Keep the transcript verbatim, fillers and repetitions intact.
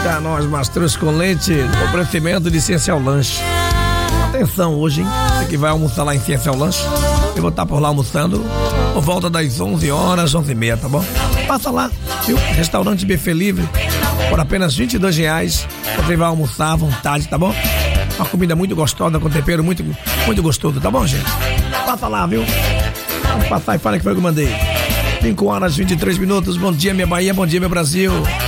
Pra nós, mastruz com leite, oferecimento de Ciência ao Lanche. Atenção hoje, hein? Você que vai almoçar lá em Ciência ao Lanche, eu vou estar por lá almoçando por volta das onze horas, onze e meia, tá bom? Passa lá, viu? Restaurante Buffet Livre, por apenas vinte e dois reais. Você vai almoçar à vontade, tá bom? Uma comida muito gostosa, com tempero muito, muito gostoso, tá bom, gente? Passa lá, viu? Vamos passar e fala que foi o que eu mandei. cinco horas e vinte e três minutos. Bom dia, minha Bahia. Bom dia, meu Brasil.